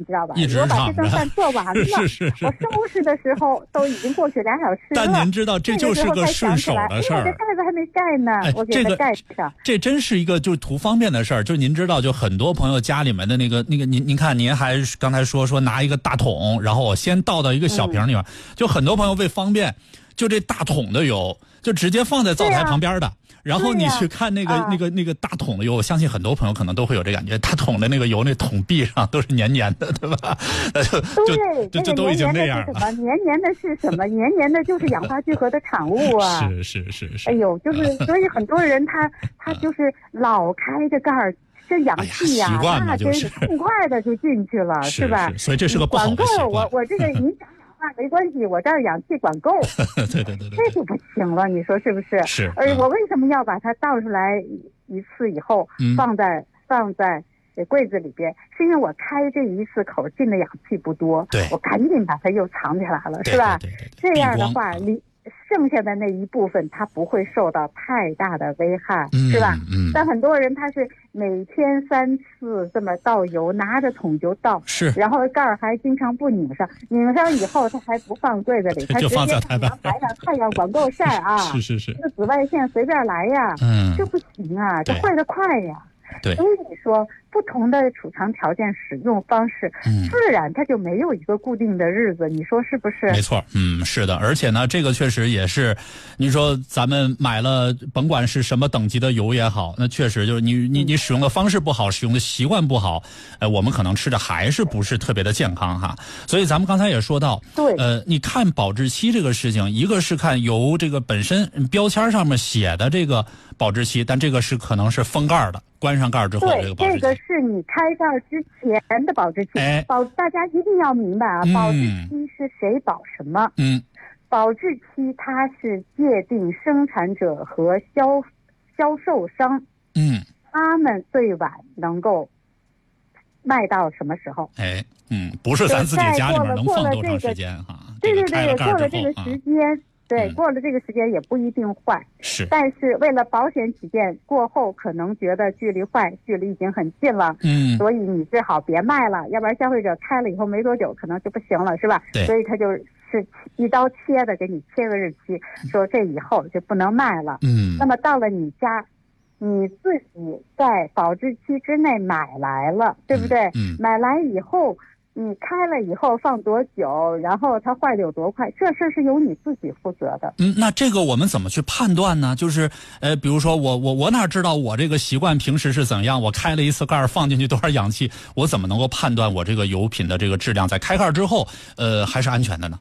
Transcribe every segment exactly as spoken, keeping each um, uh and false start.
知道吧？ 一直我把这顿饭做完了， 是是是， 我收拾的时候都已经过去俩小时了。 但您知道，这就是个顺手的事儿。 这盖子还没盖呢， 哎、 我给它盖上、 这个。这真是一个就是图方便的事儿。就您知道，就很多朋友家里面的那个那个，您您看，您还刚才说说拿一个大桶，然后我先倒到一个小瓶里面，嗯、就很多朋友为方便，就这大桶的油就直接放在灶台旁边的。然后你去看那个、啊、那个那个大桶的油，我相信很多朋友可能都会有这感觉，大桶的那个油，那桶壁上都是黏黏的，对吧？就对， 就就都已经那样了。黏黏的是什么？黏黏的就是氧化聚合的产物啊！ 是是是是。 哎呦，就是所以很多人他他就是老开着盖儿。这氧气呀、啊，那真是痛快的就进去了， 是, 是吧？ 是所以这是个不好的习惯。 我我这个你想氧化没关系，我这儿氧气管够。 对对对对， 这就不行了，你说是不是？ 是。 而我为什么要把它倒出来一次以后， 嗯、 放在放在柜子里边？是因为我开这一次口进的氧气不多， 对， 我赶紧把它又藏起来了，是吧？ 对对对对这样的话，你。剩下的那一部分，它不会受到太大的危害， 嗯、 是吧？ 嗯。 但很多人他是每天三次这么倒油，拿着桶就倒， 是。 然后盖儿还经常不拧上，拧上以后他还不放柜子里，他直接放阳台上，太阳管够晒啊！ 是是是。 这紫外线随便来呀， 嗯， 这不行啊，这坏得快呀。 对， 所以你说不同的储藏条件、使用方式， 嗯， 自然它就没有一个固定的日子，你说是不是？ 没错，嗯，是的，而且呢，这个确实也是，你说咱们买了，甭管是什么等级的油也好，那确实就是你你你使用的方式不好，使用的习惯不好，呃，我们可能吃的还是不是特别的健康哈。所以咱们刚才也说到， 对， 呃，你看保质期这个事情，一个是看油这个本身标签上面写的这个保质期，但这个是可能是封盖的。关上盖之后，这个保质期， 这个是你开盖之前的保质期。 哎， 保大家一定要明白啊， 嗯、 保质期是谁保什么？ 嗯， 保质期它是界定生产者和销销售商， 嗯， 他们最晚能够卖到什么时候？ 哎，嗯，不是咱自己家里面能放多长时间哈？ 对对对， 过了这个时间。啊对，过了这个时间也不一定坏， 是。 但是为了保险起见，过后可能觉得距离坏距离已经很近了， 嗯， 所以你最好别卖了，要不然消费者开了以后没多久可能就不行了，是吧？ 对。 所以他就是一刀切的给你切个日期，说这以后就不能卖了。 嗯。 那么到了你家，你自己在保质期之内买来了，对不对？ 嗯。嗯买来以后。你开了以后放多久，然后它坏的有多快，这事儿是由你自己负责的。 嗯，那这个我们怎么去判断呢？就是呃，比如说我我我哪知道我这个习惯平时是怎样？我开了一次盖放进去多少氧气，我怎么能够判断我这个油品的这个质量在开盖之后，呃，还是安全的呢？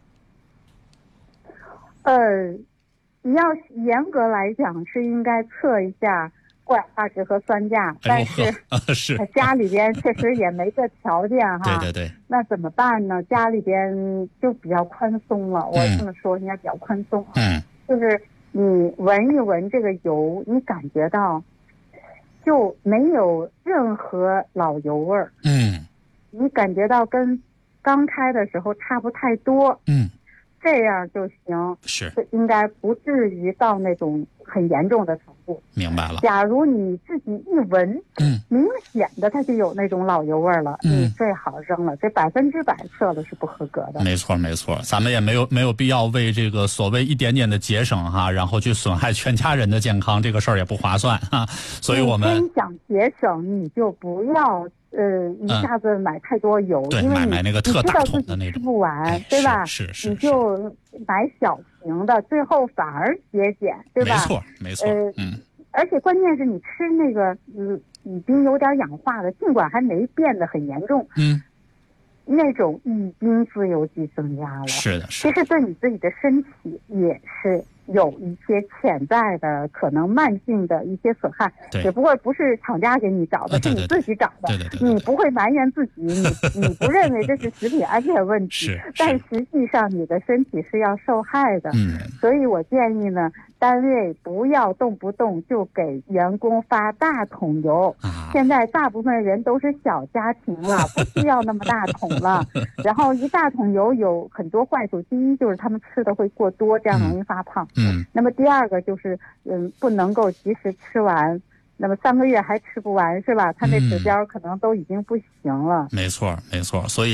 呃，你要严格来讲是应该测一下。过氧化值和酸价，但是、 哎、是家里边确实也没这条件哈。 对对对。 那怎么办呢？家里边就比较宽松了，我这么说应该比较宽松。 嗯。 就是你闻一闻这个油，你感觉到就没有任何老油味儿。 嗯。 你感觉到跟刚开的时候差不太多。 嗯。 这样就行。 是。 应该不至于到那种很严重的程度。 明白了。 假如你自己一闻， 嗯， 明显的它就有那种老油味了， 嗯， 你最好扔了，这百分之百测了是不合格的。 没错没错，咱们也没有没有必要为这个所谓一点点的节省哈，然后去损害全家人的健康，这个事儿也不划算哈。所以我们真想节省，你就不要呃一下子买太多油， 嗯、对， 因为买买那个特大桶的那种， 吃不完， 哎、 对吧？ 是 是, 是你就买小瓶的，最后反而节俭，对吧？ 没错没错， 呃、 嗯。 而且关键是你吃那个，嗯，已经有点氧化的，尽管还没变得很严重， 嗯， 那种已经自由基增加了。 是的，是的。 其实对你自己的身体也是有一些潜在的、可能慢性的一些损害，只不过不是厂家给你找的， 啊、对对对是你自己找的。 对对 对, 对, 对， 你不会埋怨自己，你你不认为这是食品安全问题， 是， 但实际上你的身体是要受害的。 嗯， 所以我建议呢，单位不要动不动就给员工发大桶油。 啊、 现在大部分人都是小家庭了，不需要那么大桶了。然后一大桶油有很多坏处，第一就是他们吃的会过多，这样容易发胖。 嗯。 那么第二个就是，嗯，不能够及时吃完，那么三个月还吃不完，是吧？他那指标可能都已经不行了。 嗯、没错，没错，所以。